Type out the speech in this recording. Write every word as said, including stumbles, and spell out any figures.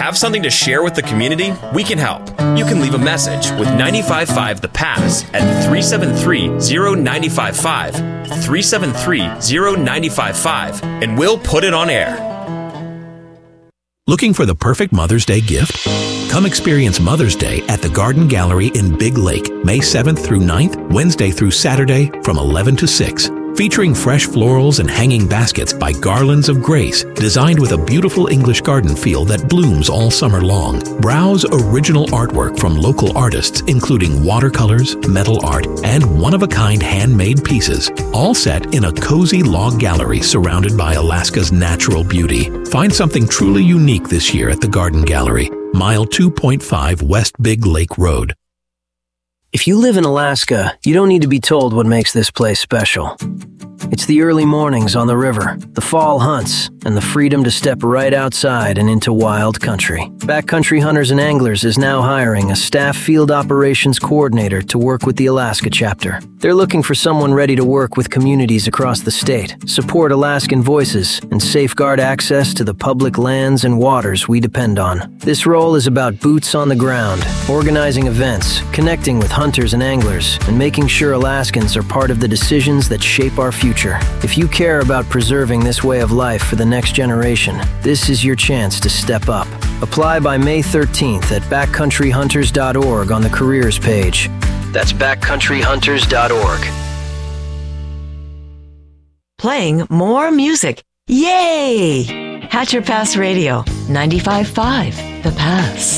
Have something to share with the community? We can help. You can leave a message with nine five five The Pass at three seven three, zero nine five five, three seven three, zero nine five five, and we'll put it on air. Looking for the perfect Mother's Day gift? Come experience Mother's Day at the Garden Gallery in Big Lake, May seventh through ninth, Wednesday through Saturday from eleven to six. Featuring fresh florals and hanging baskets by Garlands of Grace, designed with a beautiful English garden feel that blooms all summer long. Browse original artwork from local artists, including watercolors, metal art, and one-of-a-kind handmade pieces, all set in a cozy log gallery surrounded by Alaska's natural beauty. Find something truly unique this year at the Garden Gallery, mile two point five West Big Lake Road. If you live in Alaska, you don't need to be told what makes this place special. It's the early mornings on the river, the fall hunts, and the freedom to step right outside and into wild country. Backcountry Hunters and Anglers is now hiring a staff field operations coordinator to work with the Alaska chapter. They're looking for someone ready to work with communities across the state, support Alaskan voices, and safeguard access to the public lands and waters we depend on. This role is about boots on the ground, organizing events, connecting with hunters and anglers, and making sure Alaskans are part of the decisions that shape our future. If you care about preserving this way of life for the next generation, this is your chance to step up. Apply by May thirteenth at backcountry hunters dot org on the careers page. That's backcountry hunters dot org. Playing more music. Yay! Hatcher Pass Radio, ninety-five point five The Pass.